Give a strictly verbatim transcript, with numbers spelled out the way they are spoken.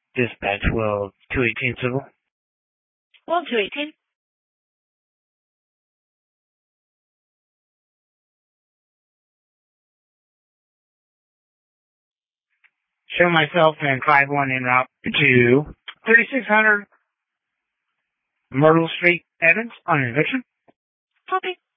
Dispatch, well, two eighteen civil. Well, two eighteen. Show myself and five one en route to thirty-six hundred Myrtle Street, Evans, on eviction. Copy.